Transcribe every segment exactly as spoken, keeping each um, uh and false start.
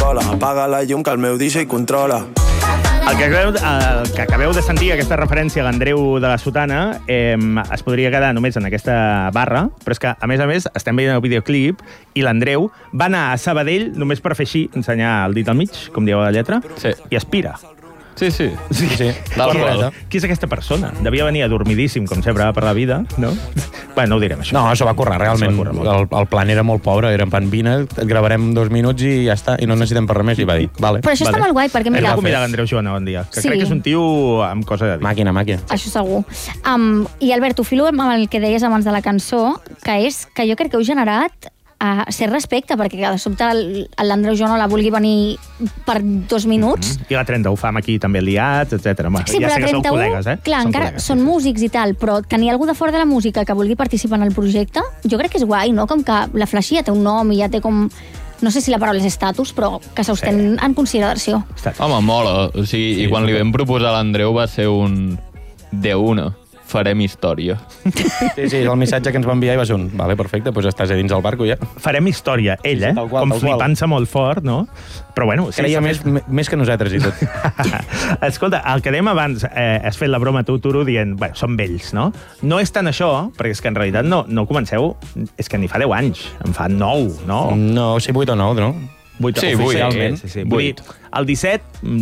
controla. Apaga la llum que el meu D J controla. El que, acabeu, el que acabeu de sentir, aquesta referència a l'Andreu de la Sotana, eh, es podria quedar només en aquesta barra, però és que, a més a més, estem veient el videoclip i l'Andreu va anar a Sabadell només per fer així, ensenyar el dit al mig, com diu la lletra, sí. I aspira. Sí, sí. sí. sí. Qui, qui és aquesta persona? Devia venir adormidíssim, com sempre, per la vida, no? Bé, no ho direm, això. No, això va córrer, realment. Va córrer el, el plan era molt pobre, era en plan, vine, et gravarem dos minuts i ja està, i no necessitem per res més, i va dir, vale. Però això vale. està molt guai, perquè mira... Hem de convidar l'Andreu Joana, bon dia, que sí. Crec que és un tio amb cosa de dir. Màquina, màquina. Això segur. Um, I Albert, ho filo amb el que deies abans de la cançó, que és que jo crec que heu generat a ser respecte, perquè de sobte l'Andreu Joana la vulgui venir per dos minuts. Mm-hmm. I la trenta ho fam aquí també liats, etcètera. Sí, ja però sé que sou col·legues, eh? Clar, són encara col·legues, són sí, músics i tal, però tenir algú de fora de la música que vulgui participar en el projecte, jo crec que és guai, no? Com que la Flash ja té un nom i ja té com... No sé si la paraula és estatus, però que se us ten sí. en consideració. Home, mola. O sigui, sí, i quan li vam proposar a l'Andreu va ser un... de una. Farem història. Sí, sí, el missatge que ens va enviar i va ser un... Vale, perfecte, doncs estàs a dins del barco ja. Farem història, ell, eh? Qual, com flipant-se molt fort, no? Però bueno... Sí, creia més, més, més que nosaltres i tot. Escolta, el que dèiem abans, eh, has fet la broma tu, Turo, dient, bueno, són vells, no? No és tant això, perquè és que en realitat no, no comenceu... És que ni fa deu anys, en fa nou, no? No, sí, vuit o nou, no? vuit, sí, oficialment. Sí, sí, vuit. El disset,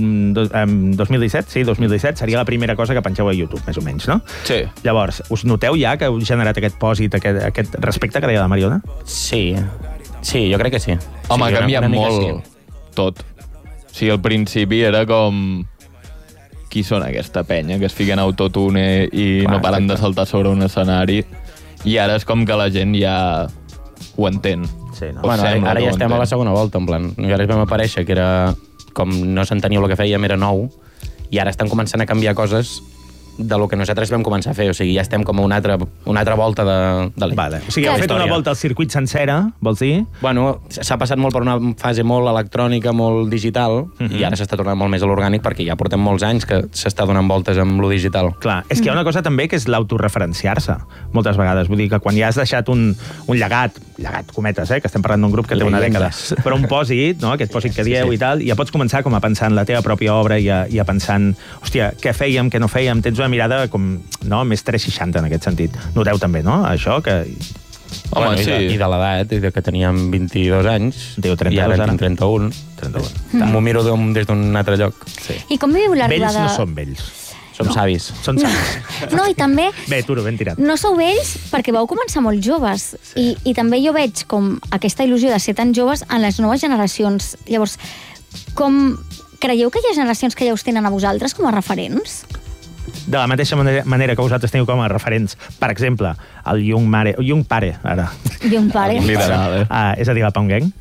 dos mil disset, sí, dos mil disset, seria la primera cosa que pengeu a YouTube, més o menys, no? Sí. Llavors, us noteu ja que heu generat aquest pòsit, aquest, aquest respecte que deia la Mariona? Sí, sí, jo crec que sí. Home, sí, ha canviat molt sí. tot. O sigui, al principi era com... Qui són aquesta penya que es fiquen autotune i clar, no paren exacte. de saltar sobre un escenari? I ara és com que la gent ja ho entén. Sí, no? Bueno, ara, ara ja estem a la segona volta, en plan. Nosaltres vam aparèixer que era... Com no s'entenia el que fèiem, era nou, i ara estan començant a canviar coses de lo que nosaltres vam començar a fer. O sigui, ja estem com a una altra, una altra volta de, de la vale. O sigui, heu fet una volta al circuit sencera, vols dir? Bueno, s'ha passat molt per una fase molt electrònica, molt digital, uh-huh. i ara s'està tornant molt més a l'orgànic perquè ja portem molts anys que s'està donant voltes amb lo digital. Clar, és que hi ha una cosa també que és l'autoreferenciar-se, moltes vegades. Vull dir que quan ja has deixat un, un llegat, llegat, cometes, eh, que estem parlant d'un grup que té una dècada, però un pòsit, no?, aquest pòsit que dieu sí, sí. i tal, ja pots començar com a pensar en la teva pròpia obra i a, i a pensar en, hòstia, què fèiem, què no fèiem, tens una mirada com, no, més tres seixanta en aquest sentit. Noteu també, no?, això que... Home, bueno, sí. I de, i de l'edat, i de que teníem vint-i-dos anys, Diu trenta, i ara ara. tinc trenta-un. trenta-un. Mm. M'ho miro des d'un altre lloc. Sí. I com viu l'arribada... Vells no són vells. Som no. savis. Són savis. No, i també... Bé, Turo, ben tirat. No sou vells perquè vau començar molt joves. Sí. I, I també jo veig com aquesta il·lusió de ser tan joves en les noves generacions. Llavors, com creieu que hi ha generacions que ja us tenen a vosaltres com a referents? De la mateixa manera que vosaltres teniu com a referents, per exemple, el Young Mare, Young Pare, ara. Young Pare. Literal, eh? Ah, és a dir, la Pound Gang.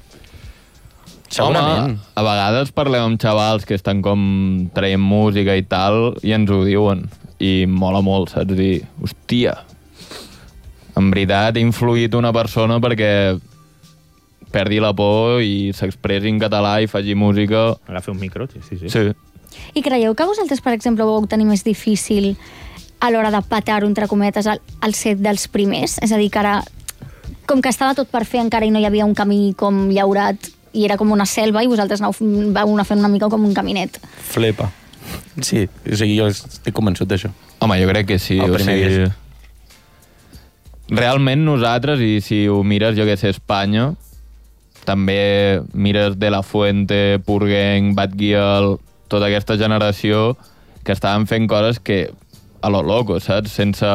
Home, a vegades parlem amb xavals que estan com traient música i tal, i ens ho diuen. I mola molt, saps? Dir, hòstia, en veritat he influït una persona perquè perdi la por i s'expressi en català i faci música. Agafi un micro, sí, sí. Sí. I creieu que vosaltres, per exemple, vau tenir més difícil a l'hora de petar-ho, entre cometes, el, el set dels primers? És a dir, que ara, com que estava tot per fer encara i no hi havia un camí com llaurat i era com una selva i vosaltres anau, vau anar fent una mica com un caminet. Flipa. Sí, o sigui, jo estic convençut d'això. Home, jo crec que sí. El o primer sigui, dia. Realment nosaltres, i si ho mires, jo que sé, Espanya, també mires De La Fuente, Purgang, Bad Gyal, tota aquesta generació que estaven fent coses que a lo loco, saps? Sense...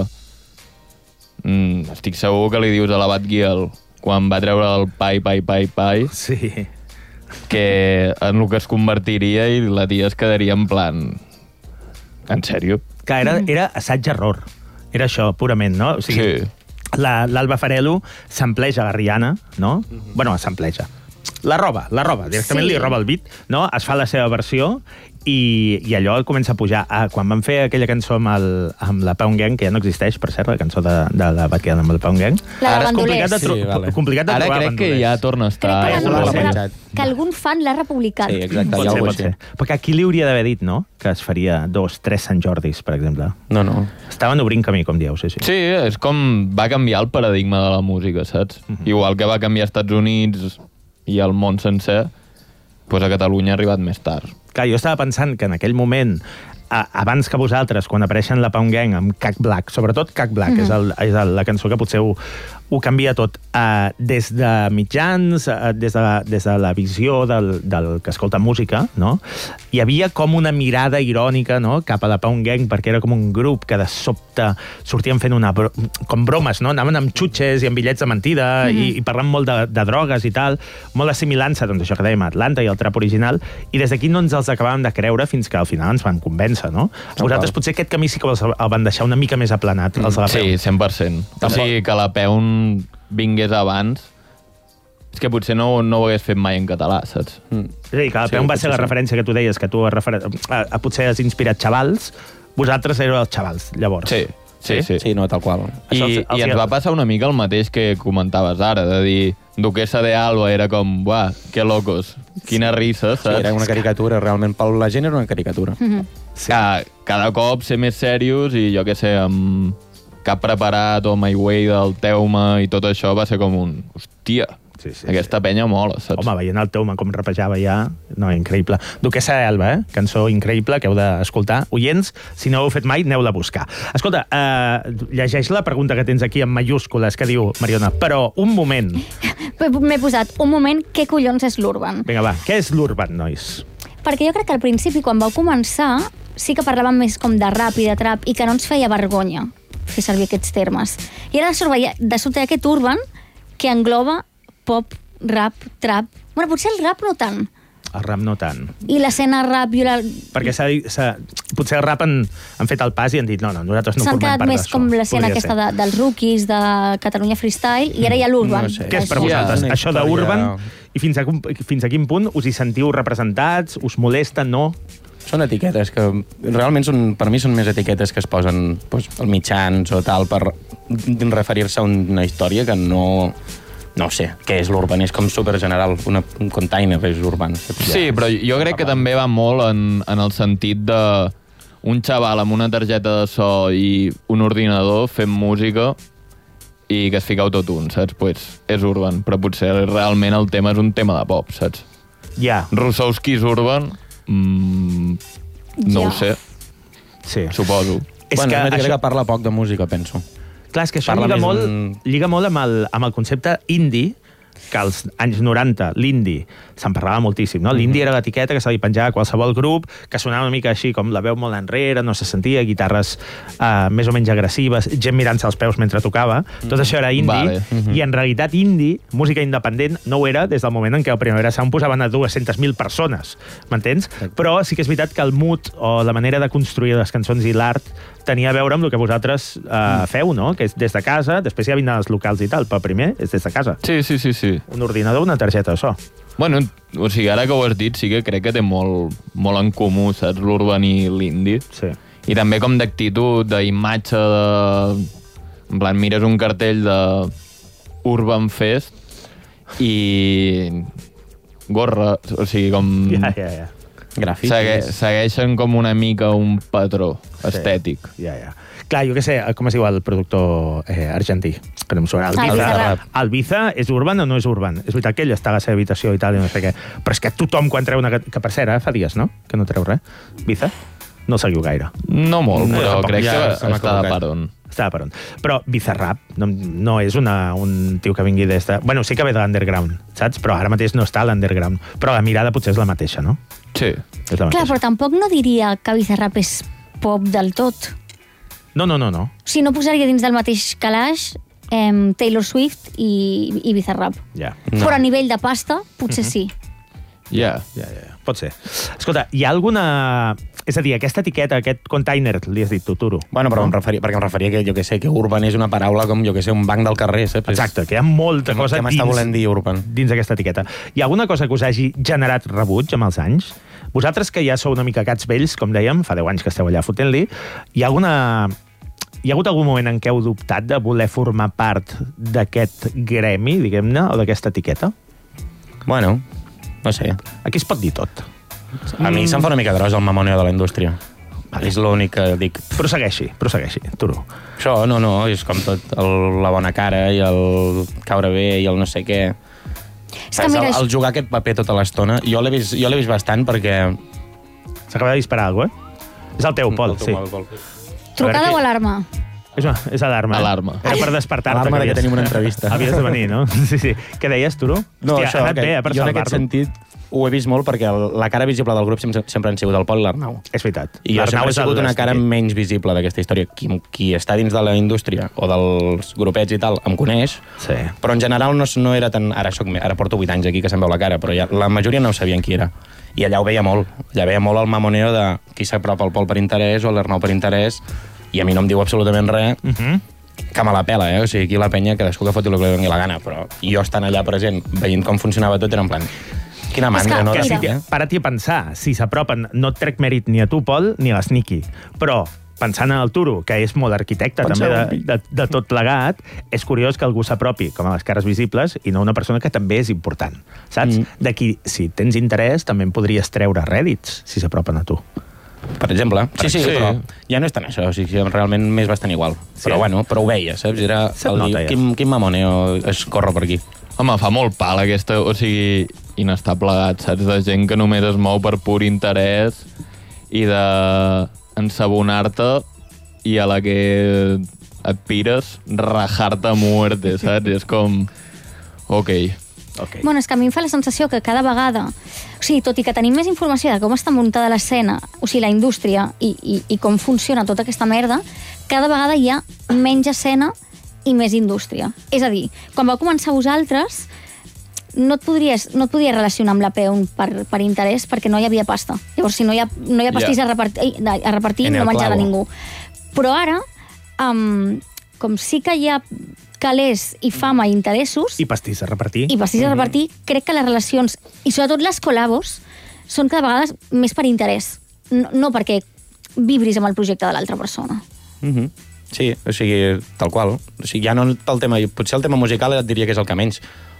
Mm, estic segur que li dius a la Bad Gyal quan va treure el Pai, Pai, Pai, Pai, sí. que en el que es convertiria i la tia es quedaria en plan... En sèrio? Que era, era assaig-error. Era això, purament, no? O sigui, sí. L'Alba Farelo sampleja la Rihanna, no? Mm-hmm. Bueno, sampleja. La roba, la roba. Directament sí. li roba el beat, no? Es fa la seva versió i, i allò comença a pujar. Ah, quan van fer aquella cançó amb, el, amb la Pound Gang, que ja no existeix, per cert, la cançó de, de la Bad Gyal amb el Pound Gang. La de Ara és complicat de, tro sí, vale. complicat de Ara trobar crec bandolers. que ja torna a estar... Crec que, eh? la, que algun fan l'ha republicat. Sí, exacte. Pot Ja ser, ho pot ser. Perquè aquí li hauria d'haver dit, no?, que es faria dos, tres Sant Jordis, per exemple. No, no. Estaven obrint camí, com dieu, sí, sí. Sí, és com va canviar el paradigma de la música, saps? Mm-hmm. Igual que va canviar als Estats Units i el món sencer, pues a Catalunya ha arribat més tard. Clar, jo estava pensant que en aquell moment, a, abans que vosaltres, quan apareixen la Pound Gang amb Cac Black, sobretot Cac Black, mm-hmm. és, el, és el, la cançó que potser ho, ho canvia tot. Uh, des de mitjans, uh, des, de, des de la visió del, del que escolta música, no? Hi havia com una mirada irònica, no?, cap a la Pound Gang, perquè era com un grup que de sobte sortien fent una bro com bromes, no? Anaven amb xutxes i amb bitllets de mentida mm-hmm. i, i parlant molt de, de drogues i tal, molt assimilant-se, doncs això que dèiem, Atlanta i el trap original, i des d'aquí no ens els acabàvem de creure fins que al final ens van convèncer, no? Oh, vosaltres wow. potser aquest camí sí que el van deixar una mica més aplanat, els de la Peu. Sí, cent per cent. O sigui, que la Peu vingués abans, és que potser no, no ho hagués fet mai en català, saps? Mm. És a dir, que la Peu sí, va ser la sí. referència que tu deies, que tu a, a, a, potser has inspirat xavals, vosaltres éreu els xavals, llavors. Sí, sí, sí. Sí, no, tal qual. I, Això, els, els i ens va passar una mica el mateix que comentaves ara, de dir, Duquesa de Alba era com, buah, que locos, quina risa, saps? Sí, era una caricatura, realment, per la gent era una caricatura. Mm-hmm. Sí. Cada, cada cop ser més serios i jo què sé, amb cap preparat o My Way del Teuma i tot això va ser com un, hòstia, sí, sí, aquesta sí. penya mola, saps? Home, veient el Teuma com rapejava ja, no, increïble. Duquesa d'Alba, eh? Cançó increïble que heu d'escoltar. Oients, si no ho heu fet mai, aneu-la a buscar. Escolta, eh, llegeix la pregunta que tens aquí en mayúscules, que diu, Mariona, però un moment... M'he posat, un moment, què collons és l'Urban? Vinga, va, què és l'Urban, nois? Perquè jo crec que al principi, quan vau començar, sí que parlàvem més com de rap i de trap i que no ens feia vergonya fer servir aquests termes. I ara de sobte, de sobte aquest Urban que engloba pop, rap, trap... Bueno, potser el rap no tant. El rap no tant. I l'escena rap... I la... Perquè s'ha, s'ha, potser el rap han, han fet el pas i han dit no, no, nosaltres no formem part d'això. S'han quedat més com l'escena aquesta de, dels rookies de Catalunya Freestyle i ara hi ha l'Urban. No sé. Què és per vosaltres? Ja, això d'Urban i fins a, fins a quin punt us hi sentiu representats? Us molesta? No? Són etiquetes que realment són, per mi són més etiquetes que es posen doncs, als mitjans o tal per referir-se a una història que no... No sé, què és l'urban? És com supergeneral, una, un container és urban. Sí, però jo crec que també va molt en, en el sentit de un xaval amb una targeta de so i un ordinador fent música i que es fica autotune, saps? Pues és urban, però potser realment el tema és un tema de pop, saps? Ja. Yeah. Russowski és urban? Mm, no yeah. ho sé. Sí. Suposo. És bueno, que, és això... que parla poc de música, penso. Clar, és que això lliga molt, un... lliga molt amb el, amb el concepte indie, que als anys noranta l'indie se'n parlava moltíssim, no? L'indie era l'etiqueta que se li penjava a qualsevol grup, que sonava una mica així com la veu molt enrere, no se sentia, guitarres uh, més o menys agressives, gent mirant-se els peus mentre tocava. Tot això era indie, vale. I en realitat indie, música independent, no ho era des del moment en què el Primavera Sound posaven a dues-centes mil persones, m'entens? Però sí que és veritat que el mood o la manera de construir les cançons i l'art tenia a veure amb el que vosaltres uh, feu, no? Que és des de casa, després ja vindran els locals i tal, però primer és des de casa. Sí, sí, sí, sí. Un ordinador, una targeta de so. Bueno, o sigui, ara que ho has dit, sí que crec que té molt, molt en comú, saps, l'urban i l'indie. Sí. I també com d'actitud, d'imatge, de... En plan, mires un cartell de Urban Fest i gorra, o sigui, com... Ja, ja, ja. Grafitis. Segue, segueixen com una mica un patró sí. estètic. Ja, ja. Clar, jo què sé, com es diu el productor eh, argentí? Que no em sona. El Ibiza. El Ibiza és urban o no és urban? És veritat que ell està a la seva habitació i tal, i no sé què. Però és que tothom quan treu una... Que per cert, eh, fa dies, no? Que no treu res. Ibiza? No el seguiu gaire. No molt, no, però no, crec ja, que està de per on. Està de per on. Però Bizarrap no, no és una, un tio que vingui des de... Bueno, sí que ve de l'underground, saps? Però ara mateix no està a l'underground. Però la mirada potser és la mateixa, no? Sí. És la Clar, però tampoc no diria que Bizarrap és pop del tot. No, no, no, no. O sigui, no posaria dins del mateix calaix eh, Taylor Swift i, i Bizarrap. Ja. No. Però a nivell de pasta, potser mm-hmm. sí. Ja. Ja, ja, ja. Pot ser. Escolta, hi ha alguna... És a dir, aquesta etiqueta, aquest container, li has dit tu, Turo. Bueno, però no? em referia, perquè em referia que, jo que sé, que urban és una paraula com, jo que sé, un banc del carrer, saps? Exacte, que hi ha molta que, cosa que dins, volent dir urban. Dins aquesta etiqueta. Hi ha alguna cosa que us hagi generat rebuig amb els anys? Vosaltres, que ja sou una mica gats vells, com dèiem, fa deu anys que esteu allà fotent-li, hi ha alguna... Hi ha hagut algun moment en què heu dubtat de voler formar part d'aquest gremi, diguem-ne, o d'aquesta etiqueta? Bueno, no sé. Aquí es pot dir tot. A mi se'm fa una mica gros el mamoneo de la indústria. Vale. És l'únic que dic... Prossegueixi, prossegueixi, Turo. Això, no, no, és com tot el, la bona cara i el caure bé i el no sé què. És que mira, el, el jugar aquest paper tota l'estona, jo l'he vist, jo l'he vist bastant perquè... S'acaba de disparar alguna cosa, eh? És el teu, Pol, sí. trucada o alarma? És, una, és alarma. Alarma. Era per despertar-te. Alarma de que havies- tenim una entrevista. Havies de venir, no? Sí, sí. Què deies, Turo? No, Hòstia, això, ha anat que bé, eh, per jo en aquest salvar-lo. sentit ho he vist molt perquè el, la cara visible del grup sempre, sempre han sigut el Pol i l'Arnau. És veritat. I jo sempre he és el sigut una cara Stevie. menys visible d'aquesta història. Qui, qui està dins de la indústria o dels grupets i tal em coneix, Sí. però en general no, no era tan... Ara, soc, ara porto vuit anys aquí que se'm veu la cara, però ja, la majoria no sabien qui era. I allà ho veia molt. Allà veia molt el mamoneo de qui s'apropa al Pol per interès o l'Arnau per interès, i a mi no em diu absolutament res, Uh -huh. que me la pela, eh? O sigui, aquí la penya, cadascú que foti el que li doni la gana, però jo estant allà present, veient com funcionava tot, era en plan... Quina mandra, que, no? Que De sí, mira. que para't-hi a pensar. Si s'apropen, no et trec mèrit ni a tu, Pol, ni a l'Sneaky. Però, pensant en el Turo, que és molt arquitecte Penseu també en de, mi. de, de tot plegat, és curiós que algú s'apropi com a les cares visibles i no una persona que també és important. Saps? Mm. D'aquí, si tens interès, també en podries treure rèdits si s'apropen a tu. Per exemple. Sí, sí, Sí. però ja no és tant això, o sigui, realment m'és bastant igual. Sí. Però bueno, però ho veia, saps? Era Se't el nota, dir, ja. quin, quin mamoneo es corre per aquí. Home, fa molt pal aquesta... O sigui, i n'està plegat, saps? De gent que només es mou per pur interès i de ensabonar-te i a la que et pires, rajar-te a muerte, saps? És com... Ok. Okay. Bueno, és que a mi em fa la sensació que cada vegada... O sigui, tot i que tenim més informació de com està muntada l'escena, o sigui, la indústria i, i, i com funciona tota aquesta merda, cada vegada hi ha menys escena i més indústria. És a dir, quan vau començar vosaltres, no et podries, no et podies relacionar amb la P E U N per, per interès perquè no hi havia pasta. Llavors, si no hi ha, no hi ha pastís Ja. a repartir, a repartir En no el menjar de clavo. ningú. Però ara, um, com sí que hi ha calés i fama i interessos, I pastís a repartir. i pastís a repartir, crec que les relacions, i sobretot les col·labos, són cada vegada més per interès, no, no perquè vibris amb el projecte de l'altra persona. Mm -hmm. Sí, o sigui, tal qual. O sigui, ja no el tema... Potser el tema musical et diria que és el que menys,